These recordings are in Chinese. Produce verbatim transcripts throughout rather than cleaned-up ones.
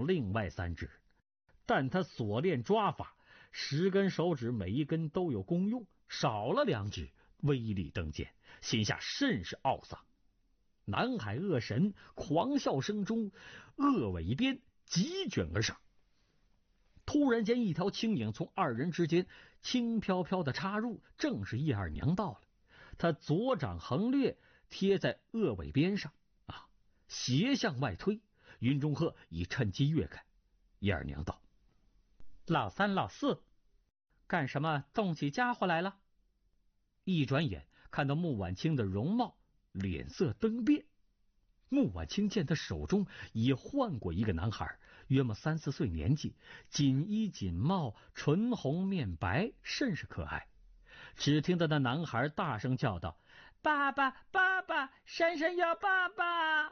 另外三指，但他所练抓法，十根手指每一根都有功用，少了两指，威力登减，心下甚是懊丧。南海恶神狂笑声中，恶尾鞭急卷而上。突然间，一条青影从二人之间轻飘飘的插入，正是叶二娘到了。他左掌横掠，贴在恶尾边上，啊，斜向外推。云中鹤已趁机跃开。叶二娘道：“ 老三老四，干什么动起家伙来了？” 一转眼看到穆婉清的容貌，脸色登变。穆婉清见他手中已换过一个男孩，约莫三四岁年纪，锦衣锦帽，唇红面白，甚是可爱。只听到那男孩大声叫道：“ 爸爸，爸爸，珊珊要爸爸！”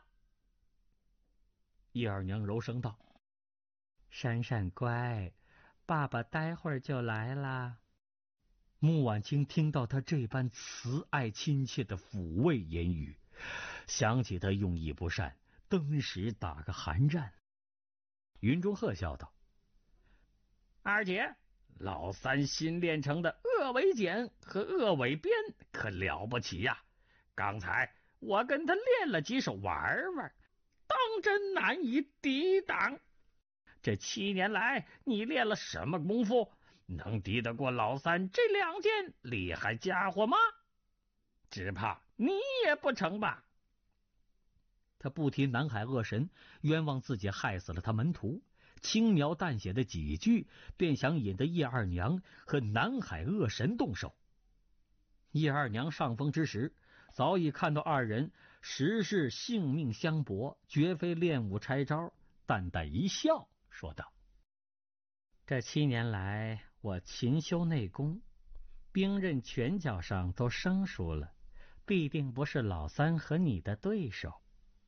叶二娘柔声道：“ 珊珊乖，爸爸待会儿就来啦。” 穆婉清听到他这般慈爱亲切的抚慰言语，想起他用意不善，登时打个寒战。云中鹤笑道：“ 二姐，老三新练成的恶尾剪和恶尾鞭可了不起呀！刚才我跟他练了几手玩玩，当真难以抵挡。这七年来你练了什么功夫，能敌得过老三这两件厉害家伙吗？只怕你也不成吧。” 他不提南海恶神冤枉自己害死了他门徒，轻描淡写的几句，便想引得叶二娘和南海恶神动手。叶二娘上风之时，早已看到二人实是性命相搏，绝非练武拆招，淡淡一笑，说道：“ 这七年来，我勤修内功，兵刃拳脚上都生疏了，必定不是老三和你的对手。”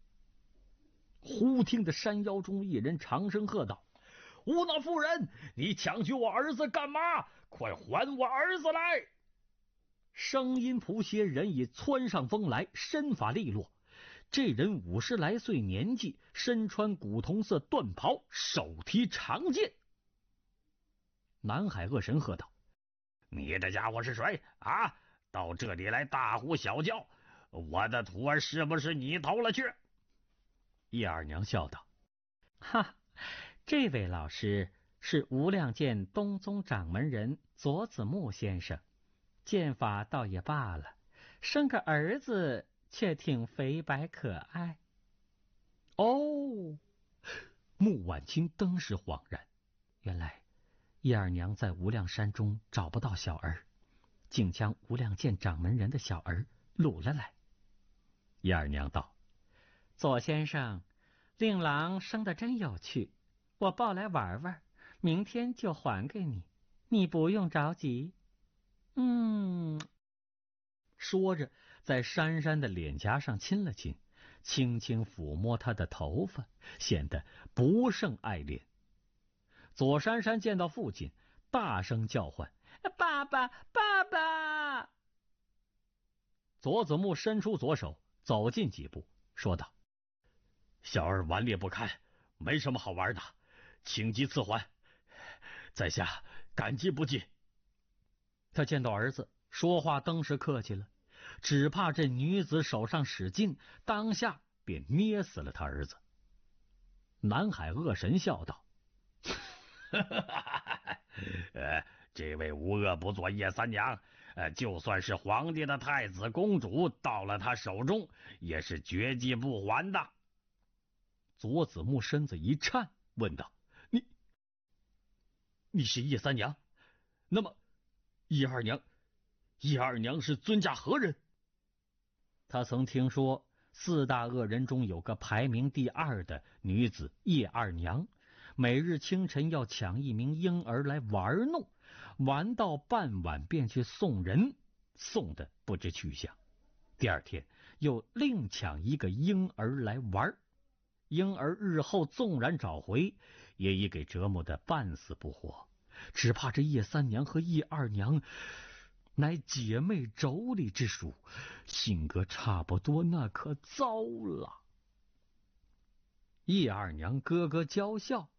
忽听得山腰中一人长声喝道：“ 吴老夫人，你抢救我儿子干嘛？快还我儿子来！” 声音仆些，人已窜上风来，身法利落。这人五十来岁年纪，身穿古铜色缎袍，手提长剑。南海恶神喝道：“ 你这家伙是谁啊？到这里来大呼小叫，我的徒儿是不是你偷了去？” 叶二娘笑道：“ 哈，这位老师是无量剑东宗掌门人左子木先生，剑法倒也罢了，生个儿子却挺肥白可爱。” 哦，穆婉清登时恍然，原来叶二娘在无量山中找不到小儿，竟将无量剑掌门人的小儿掳了来。 叶二娘道：“左先生，令郎生得真有趣，我抱来玩玩，明天就还给你，你不用着急。” 嗯，说着，在珊珊的脸颊上亲了亲，轻轻抚摸她的头发，显得不胜爱怜。左珊珊见到父亲，大声叫唤：“ 爸爸，爸爸！” 左子木伸出左手，走近几步，说道：“ 小儿顽劣不堪，没什么好玩的，请即赐还，在下感激不尽。” 他见到儿子，说话登时客气了，只怕这女子手上使劲，当下便捏死了他儿子。南海恶神笑道：“ 呃，这位无恶不作叶三娘，呃，就算是皇帝的太子公主，到了他手中，也是绝技不还的。” 左子木身子一颤，问道：“你，你是叶三娘？那么叶二娘，叶二娘是尊驾何人？”他曾听说四大恶人中有个排名第二的女子叶二娘，每日清晨要抢一名婴儿来玩弄，玩到傍晚便去送人，送的不知去向。第二天又另抢一个婴儿来玩，婴儿日后纵然找回，也已给折磨得半死不活。只怕这叶三娘和叶二娘乃姐妹妯娌之属，性格差不多，那可糟了。叶二娘咯咯娇笑，